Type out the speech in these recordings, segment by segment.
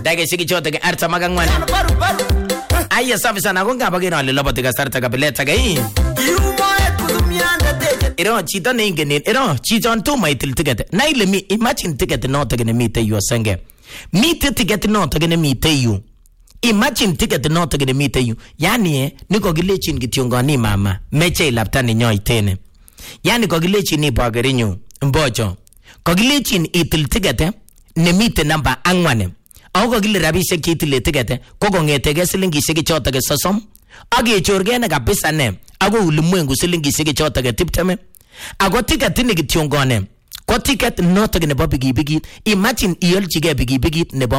Dage sigi chote ke arta magangwan. Aya safi sana konga bagino le lobote ka sarta ka beleta gai. Ero chita ne ingene ero chita to mai til ticket. Na ile mi imagine ticket no to gene meet you senge. Meet ticket no to gene meet you. Imagine ticket no to gene meet you. Yani niko gilechin gitiongani mama. Meche laptani nyoi tene. Yani ko gilechin ni bagerinyu mbocho. Ko gilechin itil ticket ne meet number angwane. Ako ko gile rabishek kitile ticket ko kongetege silingishek chotoke 30 age chorgene kabisa ne ako ulimwengu silingishek chotoke 20 ako ticket ni kityongone ko ticket noto nebo bigibigit. Imagine iolchige bigibigit nebo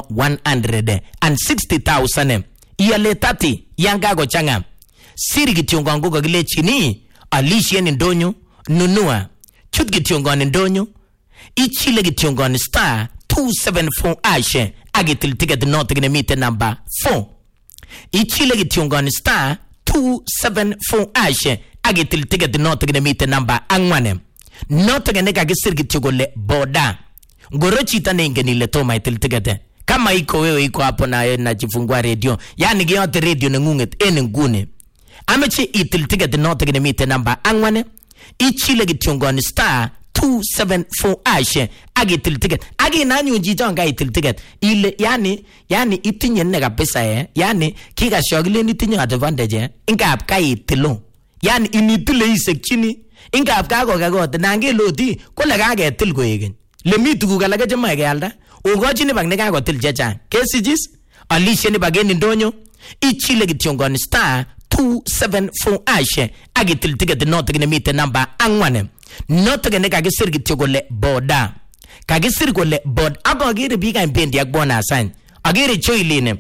160,000 iale 30 yanga go changa siri kityongongo ko gile chini alishen ndonyo nunua chut kityongone ndonyo ichile kityongone star 274 ashe agitil ticket not gonna meet the number 4 ichile kityongone star 274 ashe agitil ticket not gonna meet the number angwane not gonna kagisir kityogole boda ngoro chita nengeni le toma itil ticket kama iko wewe iko hapo na jifungua radio yani giyote radio nengunget ngune amechi itil ticket not gonna meet the number angwane ichile kityongone star 274 ashe agitil ticket agi nanyu jitonga itil ticket ile yani itinye ne kabisa yani kika shogle ni tinye advantage ingap kai tilo yani initile isekchini ingap ka ko nange loti kole ka getil koegen le mitu kala ke jema ke alda ogochini bag ne ka ko til checha kesijis alishe ni bageni ndonyo ichile kityongoni star 274 ashe agitil ticket not gonna meet the number angwane not gonna kagisir kityogole boda kagisir gole bod ako agire biga impendi akbona sign agire choiline